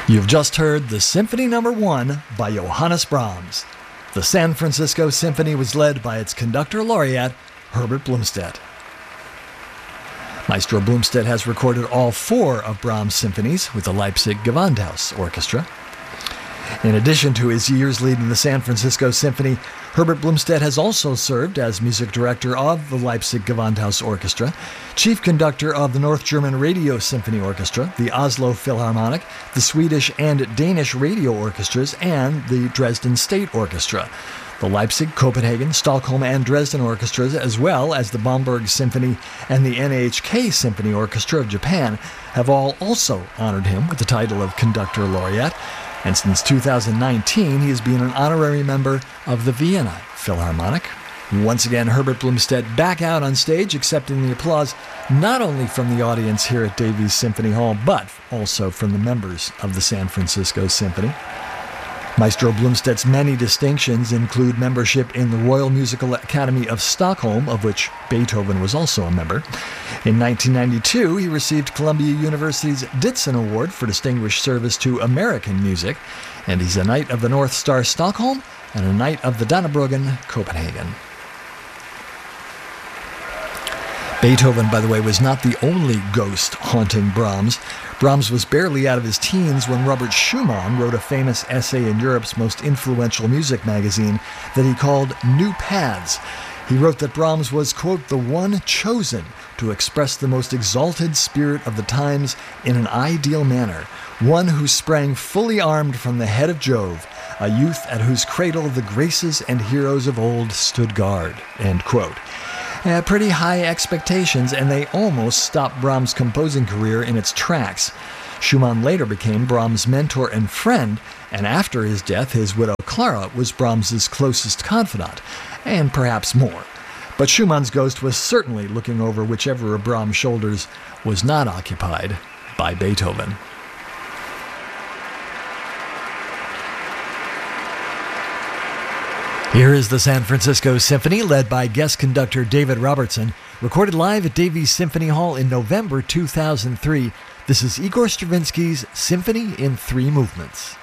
You've just heard the Symphony No. 1 by Johannes Brahms. The San Francisco Symphony was led by its conductor laureate, Herbert Blomstedt. Maestro Blomstedt has recorded all 4 of Brahms' symphonies with the Leipzig Gewandhaus Orchestra. In addition to his years leading the San Francisco Symphony, Herbert Blomstedt has also served as music director of the Leipzig Gewandhaus Orchestra, chief conductor of the North German Radio Symphony Orchestra, the Oslo Philharmonic, the Swedish and Danish radio orchestras, and the Dresden State Orchestra. The Leipzig, Copenhagen, Stockholm, and Dresden orchestras, as well as the Bamberg Symphony and the NHK Symphony Orchestra of Japan, have all also honored him with the title of Conductor Laureate. And since 2019, he has been an honorary member of the Vienna Philharmonic. Once again, Herbert Blomstedt back out on stage, accepting the applause not only from the audience here at Davies Symphony Hall, but also from the members of the San Francisco Symphony. Maestro Blomstedt's many distinctions include membership in the Royal Musical Academy of Stockholm, of which Beethoven was also a member. In 1992, he received Columbia University's Ditson Award for Distinguished Service to American Music, and he's a Knight of the North Star Stockholm and a Knight of the Dannebroggen Copenhagen. Beethoven, by the way, was not the only ghost haunting Brahms. Brahms was barely out of his teens when Robert Schumann wrote a famous essay in Europe's most influential music magazine that he called New Paths. He wrote that Brahms was, quote, the one chosen to express the most exalted spirit of the times in an ideal manner, one who sprang fully armed from the head of Jove, a youth at whose cradle the graces and heroes of old stood guard, end quote. Pretty high expectations, and they almost stopped Brahms' composing career in its tracks. Schumann later became Brahms' mentor and friend, and after his death, his widow Clara was Brahms' closest confidant, and perhaps more. But Schumann's ghost was certainly looking over whichever of Brahms' shoulders was not occupied by Beethoven. Here is the San Francisco Symphony, led by guest conductor David Robertson, recorded live at Davies Symphony Hall in November 2003. This is Igor Stravinsky's Symphony in 3 Movements.